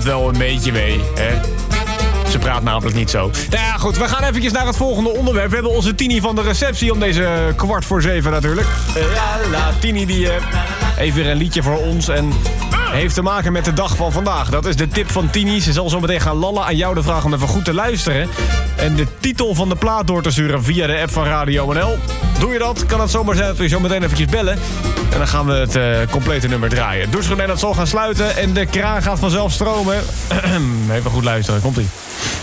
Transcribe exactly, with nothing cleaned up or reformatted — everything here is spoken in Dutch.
het wel een beetje mee, hè? Ze praat namelijk niet zo. Nou ja, goed, we gaan eventjes naar het volgende onderwerp. We hebben onze Tini van de receptie om deze kwart voor zeven natuurlijk. Uh, ja, la, Tini die uh, heeft weer een liedje voor ons en heeft te maken met de dag van vandaag. Dat is de tip van Tini. Ze zal zo meteen gaan lallen. Aan jou de vraag om even goed te luisteren. En de titel van de plaat door te sturen via de app van Radio N L. Doe je dat, kan het zomaar zijn dat we je zo meteen eventjes bellen. En dan gaan we het uh, complete nummer draaien. Doucheronet dat zal gaan sluiten en de kraan gaat vanzelf stromen. Even goed luisteren, komt-ie.